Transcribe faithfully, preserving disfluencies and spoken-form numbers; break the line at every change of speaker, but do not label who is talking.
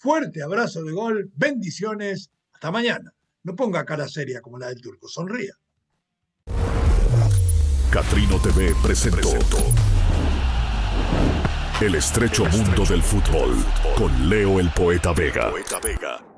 Fuerte abrazo de gol, bendiciones, hasta mañana. No ponga cara seria como la del Turco, sonría.
Catrino T V presentó El estrecho mundo del fútbol con Leo el Poeta Vega.